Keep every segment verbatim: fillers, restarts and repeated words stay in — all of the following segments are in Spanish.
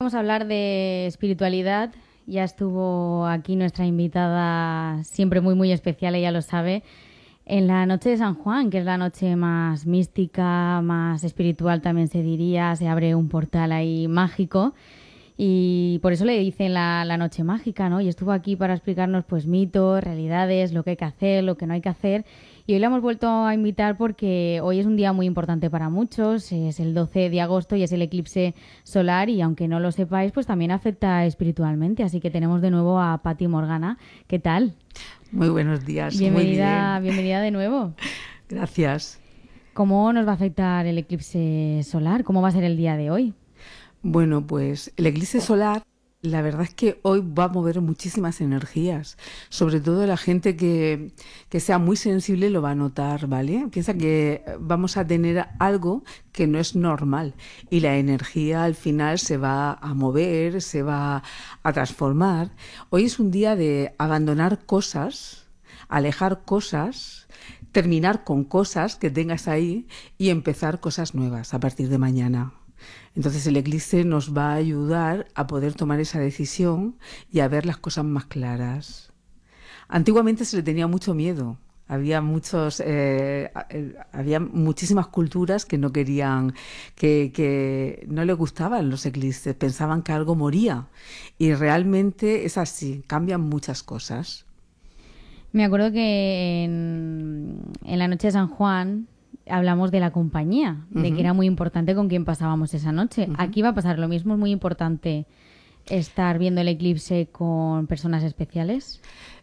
vamos a hablar de espiritualidad. Ya estuvo aquí nuestra invitada, siempre muy, muy especial, ella lo sabe, en la noche de San Juan, que es la noche más mística, más espiritual también se diría. Se abre un portal ahí mágico y por eso le dicen la, la noche mágica, ¿no? Y estuvo aquí para explicarnos pues mitos, realidades, lo que hay que hacer, lo que no hay que hacer. Y hoy la hemos vuelto a invitar porque hoy es un día muy importante para muchos. Es el doce de agosto y es el eclipse solar y aunque no lo sepáis, pues también afecta espiritualmente. Así que tenemos de nuevo a Pati Morgana. ¿Qué tal? Muy buenos días. Bienvenida, Muy bien. bienvenida de nuevo. Gracias. ¿Cómo nos va a afectar el eclipse solar? ¿Cómo va a ser el día de hoy? Bueno, pues el eclipse solar, la verdad es que hoy va a mover muchísimas energías. Sobre todo la gente que, que sea muy sensible lo va a notar, ¿vale? Piensa que vamos a tener algo que no es normal y la energía al final se va a mover, se va a transformar. Hoy es un día de abandonar cosas, alejar cosas, terminar con cosas que tengas ahí y empezar cosas nuevas a partir de mañana. Entonces el eclipse nos va a ayudar a poder tomar esa decisión y a ver las cosas más claras. Antiguamente se le tenía mucho miedo. Había muchos, eh, había muchísimas culturas que no querían, que, que no les gustaban los eclipses, pensaban que algo moría. Y realmente es así, cambian muchas cosas. Me acuerdo que en, en la noche de San Juan hablamos de la compañía, uh-huh. de que era muy importante con quién pasábamos esa noche. Uh-huh. Aquí va a pasar lo mismo, es muy importante estar viendo el eclipse con personas especiales.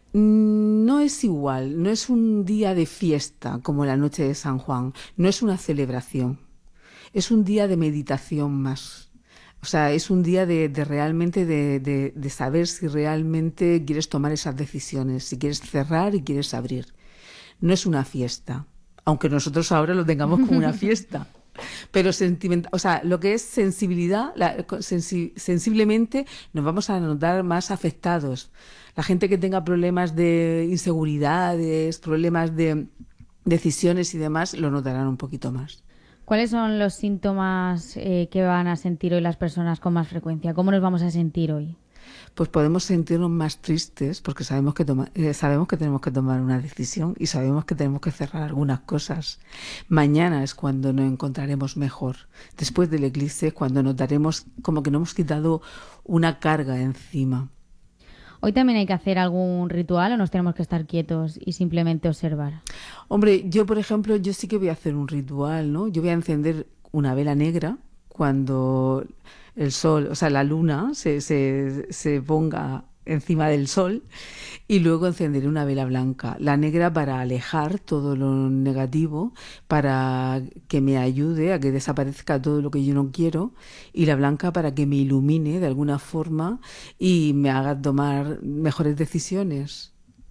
No es igual, no es un día de fiesta como la noche de San Juan, no es una celebración, es un día de meditación más. O sea, es un día de, de realmente de, de, de saber si realmente quieres tomar esas decisiones, si quieres cerrar y quieres abrir. No es una fiesta, aunque nosotros ahora lo tengamos como una fiesta. Pero sentimental, o sea, lo que es sensibilidad, la, sensi, sensiblemente nos vamos a notar más afectados. La gente que tenga problemas de inseguridades, problemas de decisiones y demás, lo notarán un poquito más. ¿Cuáles son los síntomas eh, que van a sentir hoy las personas con más frecuencia? ¿Cómo nos vamos a sentir hoy? Pues podemos sentirnos más tristes porque sabemos que, toma, eh, sabemos que tenemos que tomar una decisión y sabemos que tenemos que cerrar algunas cosas. Mañana es cuando nos encontraremos mejor. Después del eclipse es cuando notaremos como que nos hemos quitado una carga encima. ¿Hoy también hay que hacer algún ritual o nos tenemos que estar quietos y simplemente observar? Hombre, yo por ejemplo, yo sí que voy a hacer un ritual, ¿no? Yo voy a encender una vela negra cuando el sol, o sea, la luna se, se, se ponga encima del sol y luego encenderé una vela blanca. La negra para alejar todo lo negativo, para que me ayude a que desaparezca todo lo que yo no quiero, y la blanca para que me ilumine de alguna forma y me haga tomar mejores decisiones.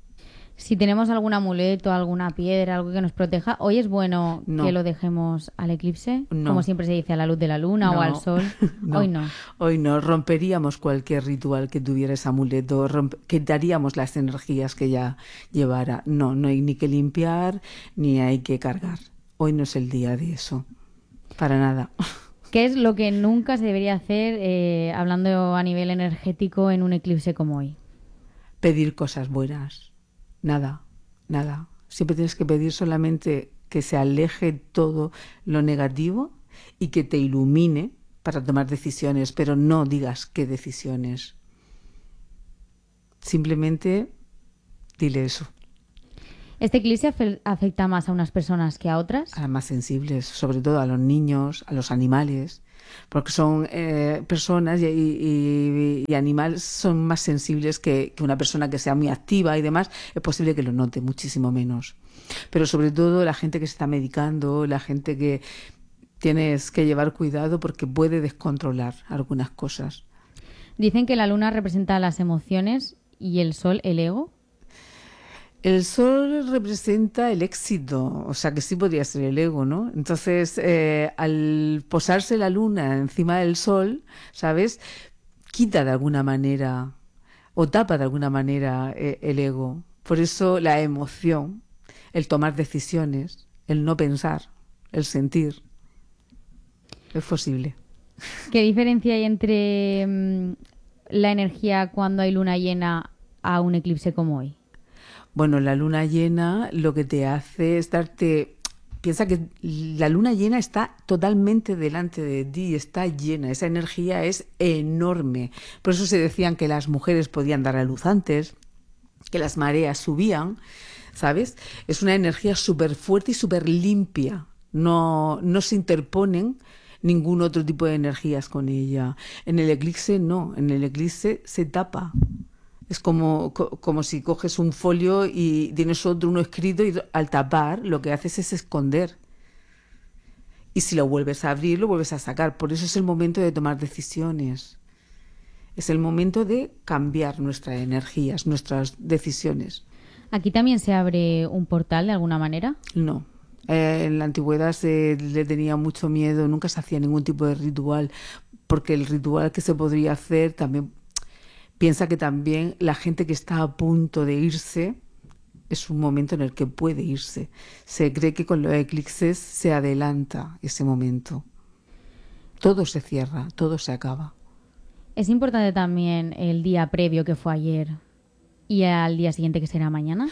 Si tenemos algún amuleto, alguna piedra, algo que nos proteja, ¿hoy es bueno no. que lo dejemos al eclipse? No. Como siempre se dice, a la luz de la luna no. o al sol. no. Hoy no. Hoy no. Romperíamos cualquier ritual que tuviera ese amuleto, romp- quitaríamos las energías que ya llevara. No, no hay ni que limpiar, ni hay que cargar. Hoy no es el día de eso. Para nada. ¿Qué es lo que nunca se debería hacer, eh, hablando a nivel energético, en un eclipse como hoy? Pedir cosas buenas. Nada, nada. Siempre tienes que pedir solamente que se aleje todo lo negativo y que te ilumine para tomar decisiones, pero no digas qué decisiones. Simplemente dile eso. ¿Este eclipse afecta más a unas personas que a otras? A las más sensibles, sobre todo a los niños, a los animales, porque son eh, personas y, y, y animales son más sensibles que, que una persona que sea muy activa y demás, es posible que lo note muchísimo menos. Pero sobre todo la gente que se está medicando, la gente que tienes que llevar cuidado porque puede descontrolar algunas cosas. Dicen que la luna representa las emociones y el sol el ego. El sol representa el éxito, o sea que sí podría ser el ego, ¿no? Entonces, eh, al posarse la luna encima del sol, ¿sabes? Quita de alguna manera o tapa de alguna manera eh, el ego. Por eso la emoción, el tomar decisiones, el no pensar, el sentir, es posible. ¿Qué diferencia hay entre mm, la energía cuando hay luna llena a un eclipse como hoy? Bueno, la luna llena lo que te hace es darte... Piensa que la luna llena está totalmente delante de ti, está llena, esa energía es enorme. Por eso se decían que las mujeres podían dar a luz antes, que las mareas subían, ¿sabes? Es una energía súper fuerte y súper limpia. No, no se interponen ningún otro tipo de energías con ella. En el eclipse no, en el eclipse se tapa. Es como, co- como si coges un folio y tienes otro uno escrito y al tapar lo que haces es esconder. Y si lo vuelves a abrir, lo vuelves a sacar. Por eso es el momento de tomar decisiones. Es el momento de cambiar nuestras energías, nuestras decisiones. ¿Aquí también se abre un portal de alguna manera? No. Eh, en la antigüedad se le tenía mucho miedo, nunca se hacía ningún tipo de ritual, porque el ritual que se podría hacer también piensa que también la gente que está a punto de irse es un momento en el que puede irse. Se cree que con los eclipses se adelanta ese momento. Todo se cierra, todo se acaba. Es importante también el día previo que fue ayer y al día siguiente que será mañana.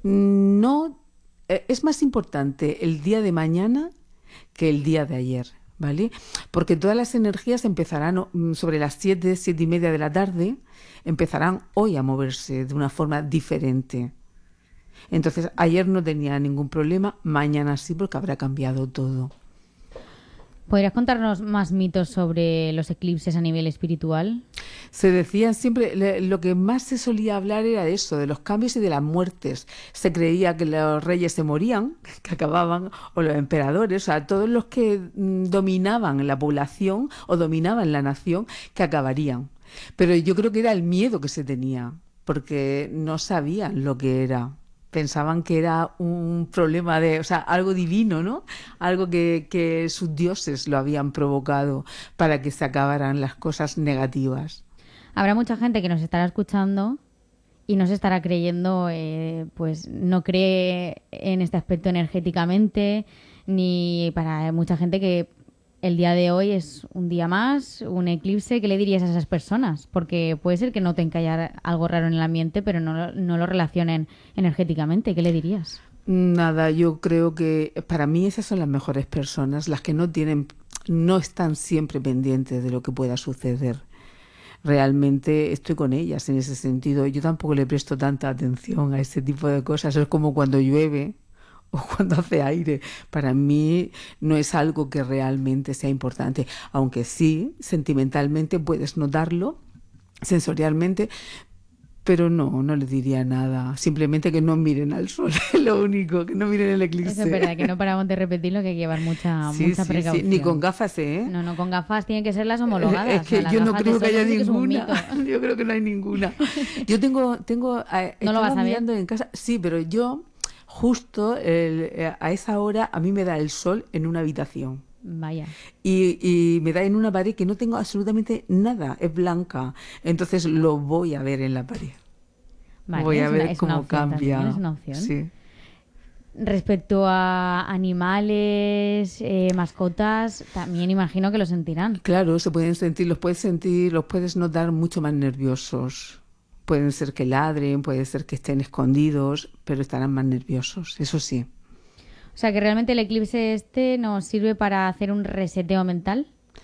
No, eh, es más importante el día de mañana que el día de ayer, ¿vale? Porque todas las energías empezarán mm, sobre las siete, siete y media de la tarde, empezarán hoy a moverse de una forma diferente. Entonces, ayer no tenía ningún problema, mañana sí, porque habrá cambiado todo. ¿Podrías contarnos más mitos sobre los eclipses a nivel espiritual? Se decía siempre, le- lo que más se solía hablar era de eso, de los cambios y de las muertes. Se creía que los reyes se morían, que acababan, o los emperadores, o sea, todos los que mm, dominaban la población o dominaban la nación, que acabarían. Pero yo creo que era el miedo que se tenía, porque no sabían lo que era. Pensaban que era un problema de, o sea, algo divino, ¿no? Algo que, que sus dioses lo habían provocado para que se acabaran las cosas negativas. Habrá mucha gente que nos estará escuchando y no se estará creyendo, eh, pues no cree en este aspecto energéticamente, ni para mucha gente que el día de hoy es un día más, un eclipse. ¿Qué le dirías a esas personas? Porque puede ser que noten que haya algo raro en el ambiente, pero no, lo- no lo relacionen energéticamente. ¿Qué le dirías? Nada, yo creo que para mí esas son las mejores personas, las que no tienen, no están siempre pendientes de lo que pueda suceder. Realmente estoy con ellas en ese sentido. Yo tampoco le presto tanta atención a ese tipo de cosas. Es como cuando llueve o cuando hace aire. Para mí no es algo que realmente sea importante, aunque sí, sentimentalmente puedes notarlo, sensorialmente, pero no, no les diría nada. Simplemente que no miren al sol, es lo único, que no miren el Eso es eclipse. verdad, que no paramos de repetirlo, que hay que llevar mucha, Sí, mucha sí, sí. Ni con precaución. gafas, ¿eh? No, no, con gafas tienen que ser las Eh, Es homologadas. O sea, que las yo no gafas de creo que sol, haya eso sí que es un ninguna. mito. Yo creo que no hay ninguna. Yo tengo, tengo, eh, ¿No lo estaba vas a ver? mirando en casa. Sí, pero yo justo el- eh, a esa hora a mí me da el sol en una habitación. Vaya. Y, y me da en una pared que no tengo absolutamente nada, es blanca. Entonces lo voy a ver en la pared. Voy Vale, a es una, ver es una cómo opción también, es cambia. una opción. Sí. Respecto a animales, eh, mascotas, también imagino que lo sentirán. Claro, se pueden sentir, los puedes sentir, los puedes notar mucho más nerviosos. Pueden ser que ladren, puede ser que estén escondidos, pero estarán más nerviosos, eso sí. O sea, que realmente el eclipse este nos sirve para hacer un reseteo mental,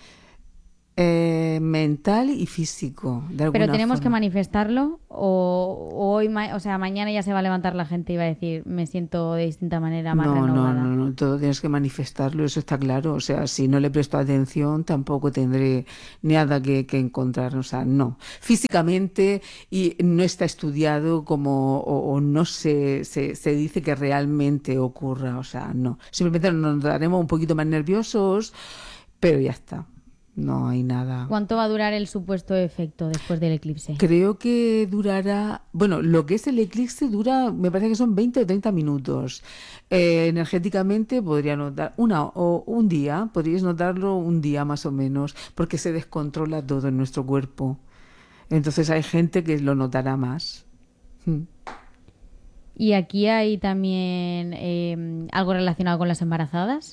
Eh, mental y físico, de pero alguna tenemos que forma. manifestarlo o, o hoy, ma- o sea, mañana ya se va a levantar la gente y va a decir, me siento de distinta manera, más No, no, no, renovada. no, todo tienes que manifestarlo, eso está claro. O sea, si no le presto atención, tampoco tendré nada que, que encontrar. O sea, no. Físicamente y no está estudiado como, o, o no se, se, se dice que realmente ocurra. O sea, no. Simplemente nos daremos un poquito más nerviosos, pero ya está. No hay nada. ¿Cuánto va a durar el supuesto efecto después del eclipse? Creo que durará, bueno, lo que es el eclipse dura, me parece que son veinte o treinta minutos. Eh, energéticamente podría notar una o un día, podríais notarlo un día más o menos, porque se descontrola todo en nuestro cuerpo. Entonces hay gente que lo notará más. Mm. Y aquí hay también eh, algo relacionado con las embarazadas.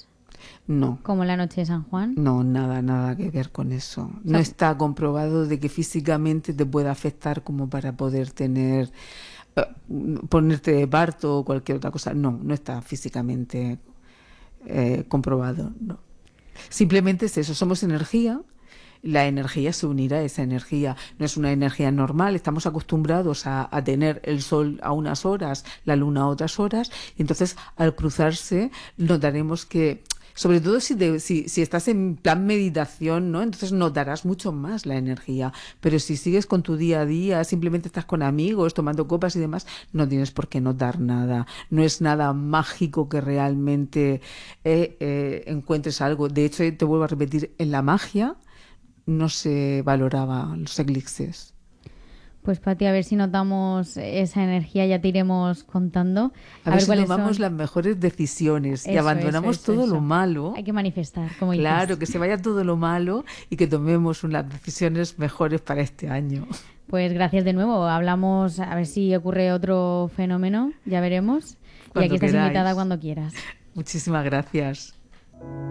No. Como la noche de San Juan. No, nada, nada que ver con eso. No está comprobado de que físicamente te pueda afectar como para poder tener, uh, ponerte de parto o cualquier otra cosa. No, no está físicamente eh, comprobado. No. Simplemente es eso, somos energía. La energía se unirá a esa energía. No es una energía normal, estamos acostumbrados a, a tener el sol a unas horas, la luna a otras horas, y entonces al cruzarse notaremos que, sobre todo si, te, si, si estás en plan meditación, ¿no? Entonces notarás mucho más la energía. Pero si sigues con tu día a día, simplemente estás con amigos, tomando copas y demás, no tienes por qué notar nada. No es nada mágico que realmente eh, eh, encuentres algo. De hecho, te vuelvo a repetir, en la magia no se valoraba los eclipses. Pues Pati, a ver si notamos esa energía, ya te iremos contando. A, a ver, ver si tomamos son... las mejores decisiones eso, y abandonamos eso, eso, todo eso. lo malo. Hay que manifestar, como Claro, dices. que se vaya todo lo malo y que tomemos unas decisiones mejores para este año. Pues gracias de nuevo. Hablamos, a ver si ocurre otro fenómeno, ya veremos. Cuando y aquí estás queráis. Invitada cuando quieras. Muchísimas gracias.